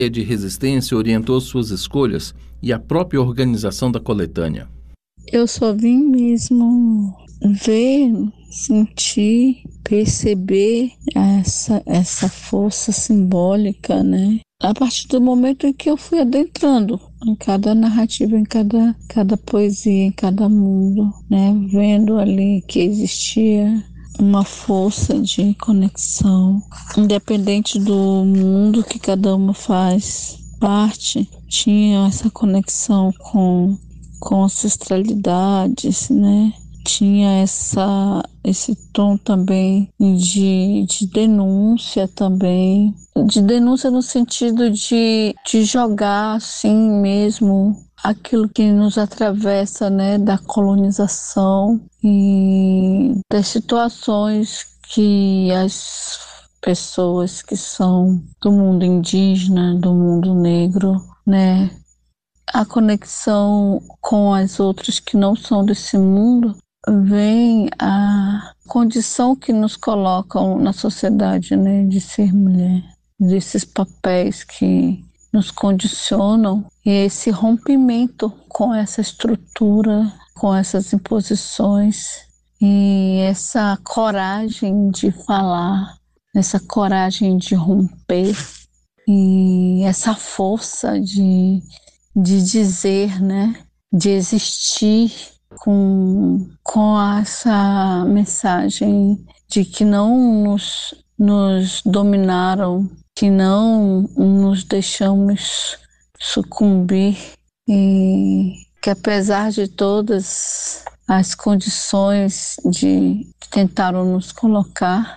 de resistência orientou suas escolhas e a própria organização da coletânea? Eu só vim mesmo ver, sentir, perceber essa força simbólica, né? A partir do momento em que eu fui adentrando em cada narrativa, em cada poesia, em cada mundo, né? Vendo ali que existia uma força de conexão, independente do mundo que cada uma faz parte, tinha essa conexão com ancestralidades, né? Tinha esse tom também de denúncia também, de denúncia no sentido de jogar assim mesmo aquilo que nos atravessa, né, da colonização e das situações que as pessoas que são do mundo indígena, do mundo negro, né, a conexão com as outras que não são desse mundo, vem a condição que nos colocam na sociedade, né, de ser mulher, desses papéis que nos condicionam, e esse rompimento com essa estrutura, com essas imposições, e essa coragem de falar, essa coragem de romper, e essa força de dizer, né, de existir com essa mensagem de que não nos dominaram, que não nos deixamos sucumbir e que apesar de todas as condições que tentaram nos colocar,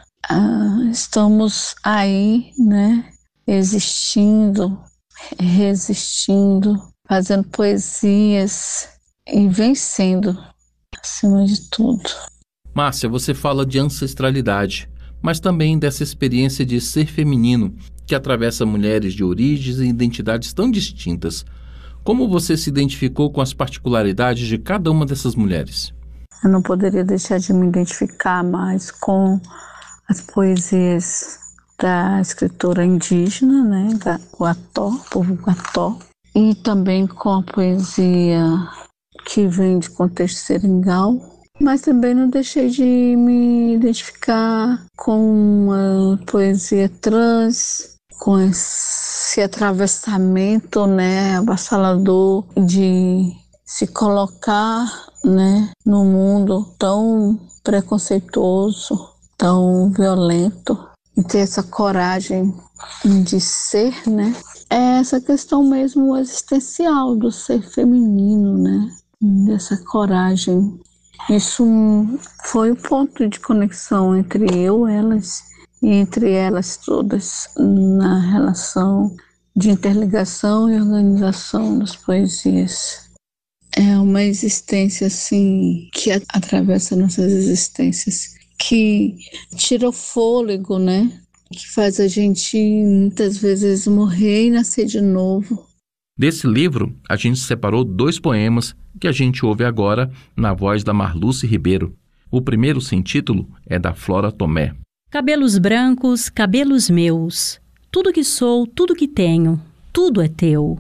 estamos aí, né, existindo, resistindo, fazendo poesias e vencendo, acima de tudo. Márcia, você fala de ancestralidade, mas também dessa experiência de ser feminino, que atravessa mulheres de origens e identidades tão distintas. Como você se identificou com as particularidades de cada uma dessas mulheres? Eu não poderia deixar de me identificar mais com as poesias da escritora indígena, né, da Guató, povo Guató, e também com a poesia que vem de contexto seringal, mas também não deixei de me identificar com a poesia trans, com esse atravessamento, né, avassalador de se colocar, né, num mundo tão preconceituoso, tão violento, e ter essa coragem de ser, né? É essa questão mesmo existencial do ser feminino, né? Dessa coragem. Isso foi o ponto de conexão entre eu, elas, e entre elas todas, na relação de interligação e organização das poesias. É uma existência, assim, que atravessa nossas existências, que tira o fôlego, né? Que faz a gente, muitas vezes, morrer e nascer de novo. Desse livro, a gente separou 2 poemas que a gente ouve agora na voz da Marluce Ribeiro. O primeiro, sem título, é da Flora Tomé. Cabelos brancos, cabelos meus, tudo que sou, tudo que tenho, tudo é teu.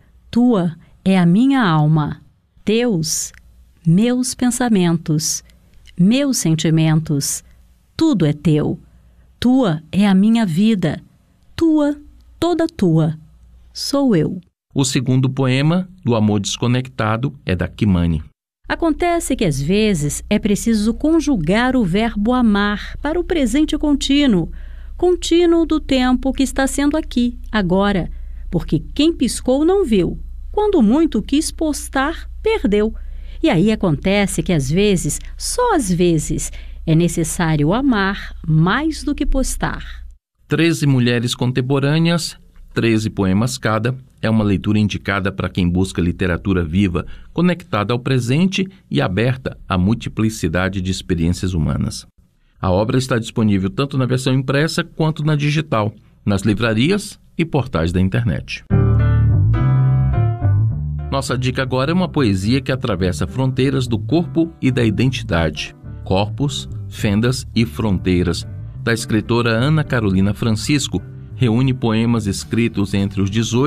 Tua é a minha alma, teus, meus pensamentos, meus sentimentos, tudo é teu. Tua é a minha vida, tua, toda tua, sou eu. O segundo poema, do Amor Desconectado, é da Kimani. Acontece que às vezes é preciso conjugar o verbo amar para o presente contínuo, contínuo do tempo que está sendo aqui, agora, porque quem piscou não viu, quando muito quis postar, perdeu. E aí acontece que às vezes, só às vezes, é necessário amar mais do que postar. 13 mulheres contemporâneas, 13 poemas cada, é uma leitura indicada para quem busca literatura viva, conectada ao presente e aberta à multiplicidade de experiências humanas. A obra está disponível tanto na versão impressa quanto na digital, nas livrarias e portais da internet. Nossa dica agora é uma poesia que atravessa fronteiras do corpo e da identidade. Corpos, Fendas e Fronteiras, da escritora Ana Carolina Francisco, reúne poemas escritos entre os 18